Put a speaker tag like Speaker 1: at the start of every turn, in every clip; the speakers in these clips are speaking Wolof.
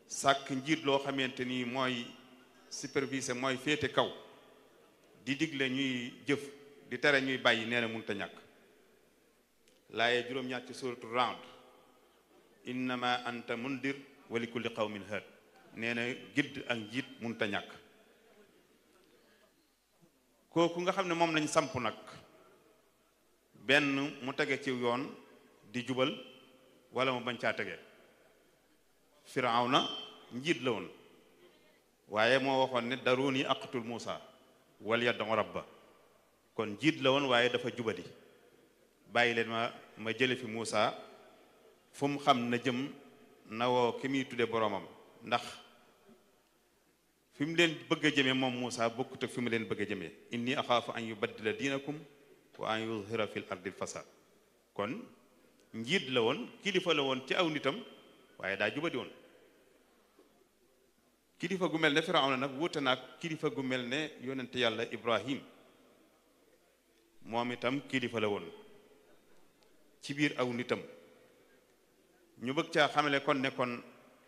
Speaker 1: sàkk njiit loo xamante ni mooy superviseur mooy féete kaw di digle ñuy jëf di tere ñuy bàyyi nee na mënut a ñàkk laaye juróom-ñaar ci suratu Ra'd innama anta mundir wa li kulli qawmin haad nee na gidd ak njiit mënut a ñàkk kooku nga xam ne moom lañ samp nag benn mu tege ci yoon di jubal wala mu bañ caa tege Firawna njiit la woon waaye moo waxoon ne daruni aqtul Muusa wal yad'u rabba kon njiit la woon waaye dafa jubadi bàyyi leen ma jële fi Muusa fu mu xam na jëm na woo ki muy tudde boroomam ndax fi mu leen bëgg a jëmee moom Muusa bokkut ak fi mu leen bëgg a jëmee inni axaafu an yubaddila diinakum wa an yuzhira fil ardi fasad kon njiit la woon kilifa la woon ci aw nitam waaye daa jubadi woon kilifa gu mel ne Firawna nag wuute naag kilifa gu mel ne yonente yàlla Ibrahim moom itam kilifa la woon ci biir aw nitam ñu bëgg caa xamale kon ne kon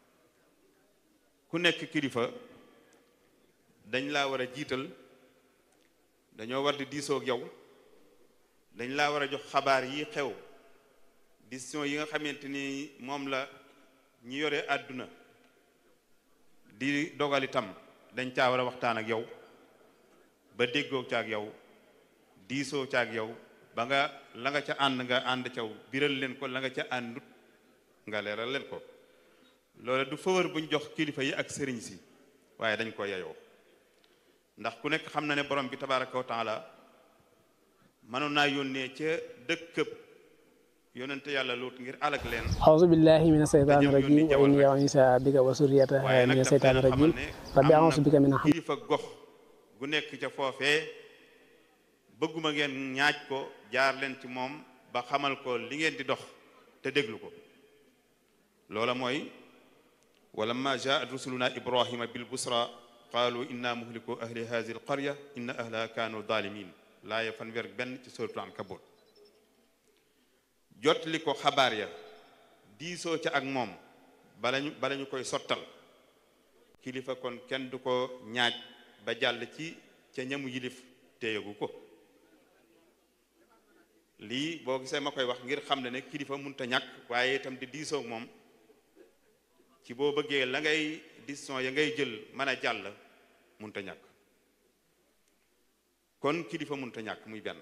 Speaker 1: ku nekk kilifa dañ laa war a jiital dañoo war di diisoo ak yow dañ laa war a jox xabaar yi xew décision yi nga xamante ni moom la ñi yore àdduna di dogal itam dañ caa war a waxtaan ak yow ba déggoo ca ak yow diisoo ca ak yow ba nga la nga ca ànd nga ànd caw biral leen ko la nga ca àndut nga leeral leen ko loolu du faveur buñ jox kilifa yi ak sëriñ si waaye dañ ko yeyoo ndax ku nekk xam na ne borom bi tabaraka wa taala mënoon naa yónnee ca dëkkëb yonente yàlla Luut ngir alak leen
Speaker 2: a'uuzu billahi mina shaytaani rajiim wa inni u'iizuha bika wa zurriyyataha mina shaytaani rajiim rabbi a'uuzu bika min
Speaker 1: kilifa gox gu nekk ca foofee bëgguma ngeen ñaaj ko jaar leen ci moom ba xamal ko li ngeen di dox te déglu ko loola mooy walamma jaa'at rusuluna ibrahima bil busra qaalu inna muhliku ahli hazihi al qarya inna ahlaha kaanu zalimin laaya fanweer benn ci suratul ankabut jotli ko xabaar ya diisoo ca ak moom bala ñu koy sottal kilifa kon kenn du ko ñaaj ba jàll ci ca ñamu yilif téyegu ko lii boo gisee ma koy wax ngir xam ne kilifa mënut a ñàkk waaye itam di diisoo ak moom ci boo bëggee la ngay décision ya ngay jël mën a jàll mënut a ñàkk kon kilifa mënut a ñàkk muy benn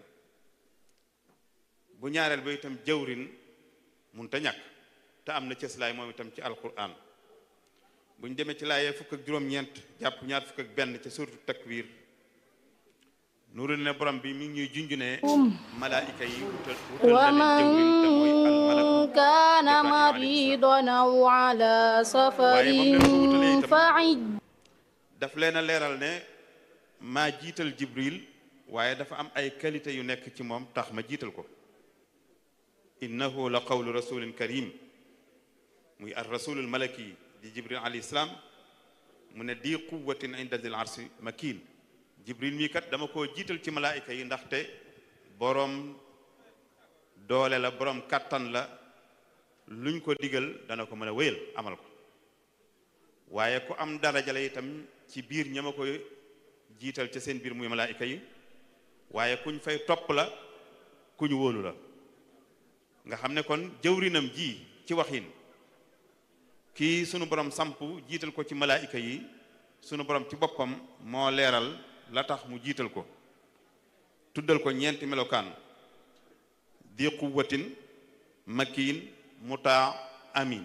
Speaker 1: bu ñaareel ba itam jawrin mënut a ñàkk te am na cëslaay moom itam ci alquran buñ demee ci laayee fukk ak juróom-ñeent jàpp ñaar fukk ak benn ca suuratu takwir nuru ne borom bi mi ngi ñuy junj ne malaayika yi wutal na leen jawrin te mooy almalak
Speaker 3: kaana mariidan aw ala safarin
Speaker 1: daf leen a leeral ne maa jiital Jibril waaye dafa am ay qualité yu nekk ci moom tax ma jiital ko innahu la qawlu rasulin karim muy ar rasulul malaki di Jibril alayhi salaam mu ne di quwwatin inda zil arsi makin Jibril mii kat dama koo jiital ci malaayika yi ndaxte boroom doole la boroom kàttan la luñ ko digal dana ko mën a wéyal amal ko waaye ku am daraja la itam ci biir ñama koy jiital ca seen biir muy malaayika yi waaye kuñ fay topp la kuñ wóolu la nga xam ne kon jëwrinam ji ci waxin kii sunu borom samp jiital ko ci malaayika yi sunu borom ci boppam moo leeral la tax mu jiital ko tuddal ko ñeenti melokaan di quwwatin makiin mutaa amin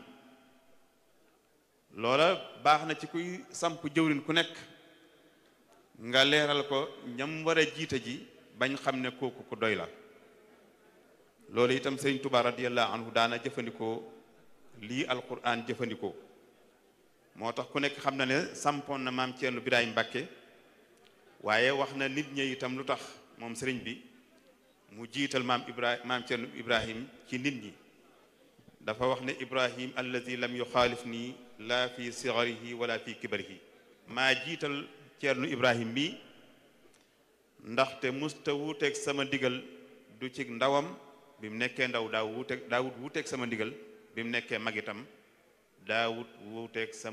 Speaker 1: loola baax na ci kuy samp jëwrin ku nekk nga leeral ko ñam war a jiite ji bañ xam ne kooku ku doy la loolu itam Sëriñ Tuubaa radiyallahu anhu daana jëfandikoo lii alquran jëfandikoo moo tax ku nekk xam na ne sampoon na maam Ceerno Birahim Mbàkke waaye wax na nit ñi itam lu tax moom sëriñ bi mu jiital maam Ceerno Ibrahim ci nit ñi dafa wax ne Ibrahim allazi lam yuxaalif nii la fi sigarihi wala fi kibarihi maa jiital Ceerno Ibrahim mi ndaxte musta wuuteeg sama ndigal du ci ndawam bi mu nekkee ndaw daawut wuuteeg sama ndigal bi mu nekkee mag itam daawut wuuteeg sama